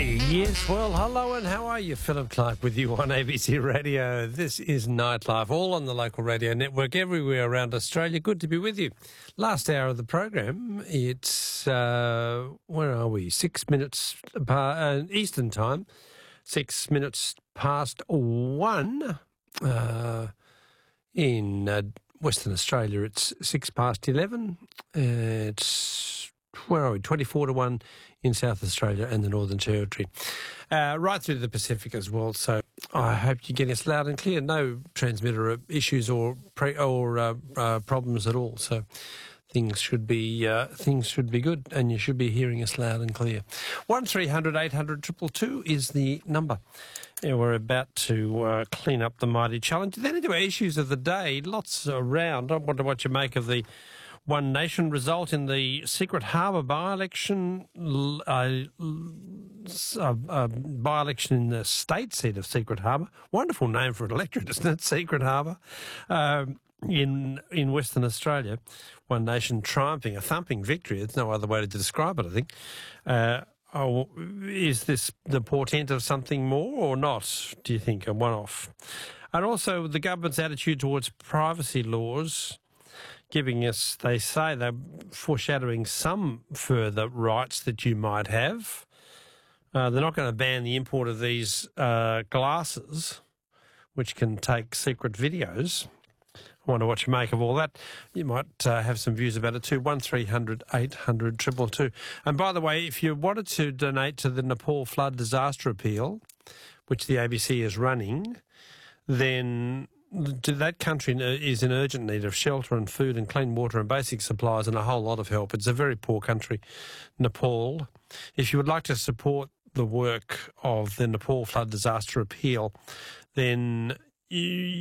Yes, well, hello and how are you? Philip Clark with you on ABC Radio. This is Nightlife, all on the local radio network everywhere around Australia. Good to be with you. Last hour of the program, it's, where are we? 6 minutes Eastern time, 6 minutes past 1. In Western Australia, it's 6 past 11. It's, where are we? 24 to 1 in South Australia and the Northern Territory. Right through to the Pacific as well. So I hope you're getting us loud and clear. No transmitter issues or problems at all. So things should be good, and you should be hearing us loud and clear. 1300 800 222 is the number. Yeah, we're about to clean up the mighty challenge. Then into our issues of the day, lots around. I wonder what you make of the One Nation result in the Secret Harbour by-election, by-election in the state seat of Secret Harbour. Wonderful name for an electorate, isn't it? Secret Harbour. In Western Australia, One Nation triumphing, a thumping victory. There's no other way to describe it, I think. Is this the portent of something more or not, do you think, a one-off? And also the government's attitude towards privacy laws, giving us, they say, they're foreshadowing some further rights that you might have. They're not going to ban the import of these glasses, which can take secret videos. I wonder what you make of all that. You might have some views about it too. 1300 800 222. And by the way, if you wanted to donate to the Nepal flood disaster appeal, which the ABC is running, then that country is in urgent need of shelter and food and clean water and basic supplies and a whole lot of help. It's a very poor country, Nepal. If you would like to support the work of the Nepal flood disaster appeal, then